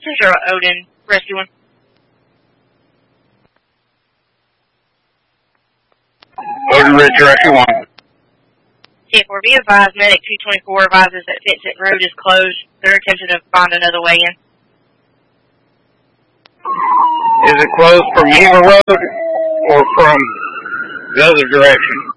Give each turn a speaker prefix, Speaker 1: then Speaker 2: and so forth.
Speaker 1: is Charlotte Odin, Rescue 1.
Speaker 2: Odin Ridge, Rescue 1.
Speaker 1: Yeah, we're being advised, Medic 224 advises that Vincent Road is closed. They're attempting to find another way in.
Speaker 2: Is it closed from Eva Road or from the other direction?